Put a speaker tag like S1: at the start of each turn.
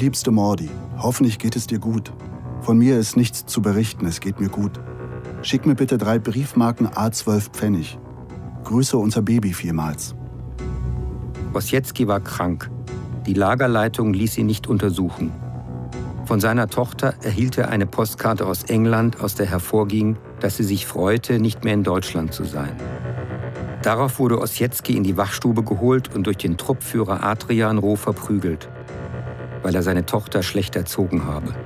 S1: Liebste Mordi, hoffentlich geht es dir gut. Von mir ist nichts zu berichten, es geht mir gut. Schick mir bitte 3 Briefmarken A12 Pfennig. Grüße unser Baby vielmals.
S2: Ossietzky war krank. Die Lagerleitung ließ ihn nicht untersuchen. Von seiner Tochter erhielt er eine Postkarte aus England, aus der hervorging, dass sie sich freute, nicht mehr in Deutschland zu sein. Darauf wurde Ossietzky in die Wachstube geholt und durch den Truppführer Adrian roh verprügelt, weil er seine Tochter schlecht erzogen habe.